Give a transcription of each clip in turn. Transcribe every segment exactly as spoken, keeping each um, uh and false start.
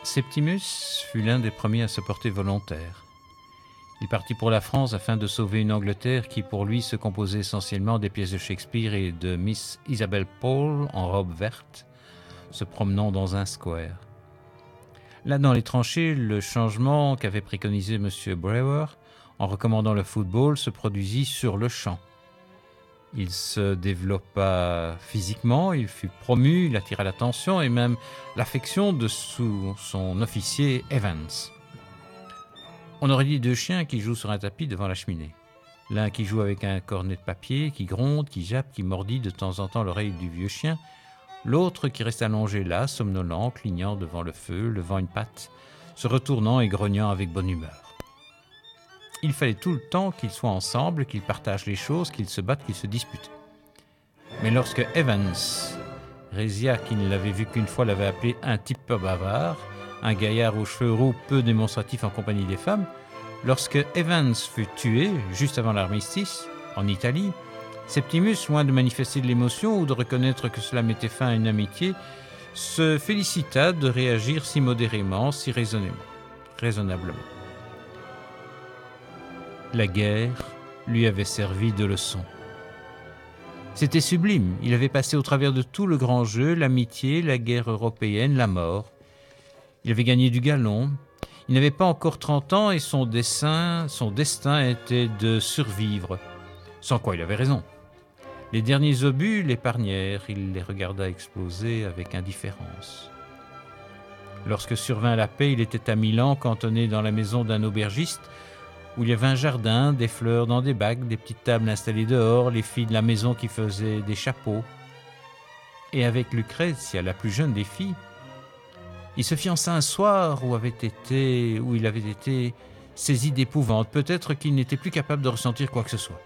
Septimus fut l'un des premiers à se porter volontaire. Il partit pour la France afin de sauver une Angleterre qui pour lui se composait essentiellement des pièces de Shakespeare et de Miss Isabelle Paul en robe verte, se promenant dans un square. Là dans les tranchées, le changement qu'avait préconisé M. Brewer en recommandant le football se produisit sur le champ. Il se développa physiquement, il fut promu, il attira l'attention et même l'affection de sous son officier Evans. On aurait dit deux chiens qui jouent sur un tapis devant la cheminée. L'un qui joue avec un cornet de papier, qui gronde, qui jappe, qui mordit de temps en temps l'oreille du vieux chien. L'autre qui reste allongé là, somnolent, clignant devant le feu, levant une patte, se retournant et grognant avec bonne humeur. Il fallait tout le temps qu'ils soient ensemble, qu'ils partagent les choses, qu'ils se battent, qu'ils se disputent. Mais lorsque Evans, Résia, qui ne l'avait vu qu'une fois, l'avait appelé un type peu bavard, un gaillard aux cheveux roux peu démonstratif en compagnie des femmes, lorsque Evans fut tué, juste avant l'armistice, en Italie, Septimus, loin de manifester de l'émotion ou de reconnaître que cela mettait fin à une amitié, se félicita de réagir si modérément, si raisonnablement. raisonnablement. La guerre lui avait servi de leçon. C'était sublime, il avait passé au travers de tout le grand jeu, l'amitié, la guerre européenne, la mort. Il avait gagné du galon, il n'avait pas encore trente ans et son dessein, son destin était de survivre, sans quoi il avait raison. Les derniers obus l'épargnèrent, il les regarda exploser avec indifférence. Lorsque survint la paix, il était à Milan, cantonné dans la maison d'un aubergiste, où il y avait un jardin, des fleurs dans des bacs, des petites tables installées dehors, les filles de la maison qui faisaient des chapeaux. Et avec Lucrezia, la plus jeune des filles, il se fiança un soir où, avait été, où il avait été saisi d'épouvante. Peut-être qu'il n'était plus capable de ressentir quoi que ce soit.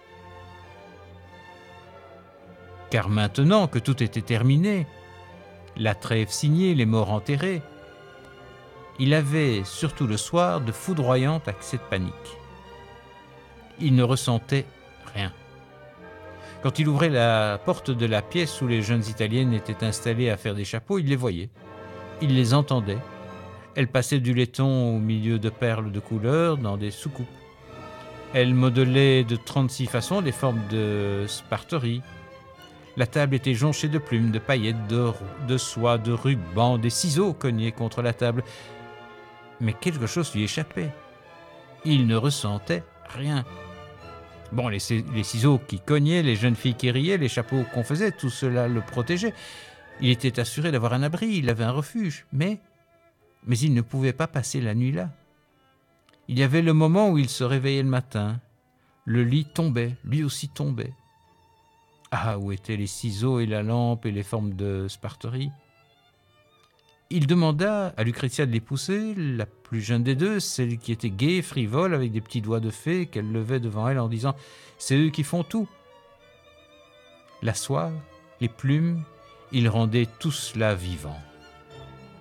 Car maintenant que tout était terminé, la trêve signée, les morts enterrés, il avait, surtout le soir, de foudroyants accès de panique. Il ne ressentait rien. Quand il ouvrait la porte de la pièce où les jeunes Italiennes étaient installées à faire des chapeaux, il les voyait. Il les entendait. Elles passaient du laiton au milieu de perles de couleur dans des soucoupes. Elles modelaient de trente-six façons des formes de sparterie. La table était jonchée de plumes, de paillettes, de, de soie, de rubans, des ciseaux cognaient contre la table. Mais quelque chose lui échappait. Il ne ressentait rien. Bon, les, les ciseaux qui cognaient, les jeunes filles qui riaient, les chapeaux qu'on faisait, tout cela le protégeait. Il était assuré d'avoir un abri, il avait un refuge, mais, mais il ne pouvait pas passer la nuit là. Il y avait le moment où il se réveillait le matin. Le lit tombait, lui aussi tombait. Ah, où étaient les ciseaux et la lampe et les formes de sparterie? Il demanda à Lucrezia de les pousser, la plus jeune des deux, celle qui était gaie, frivole, avec des petits doigts de fée qu'elle levait devant elle en disant « C'est eux qui font tout ». La soie, les plumes, ils rendaient tout cela vivant.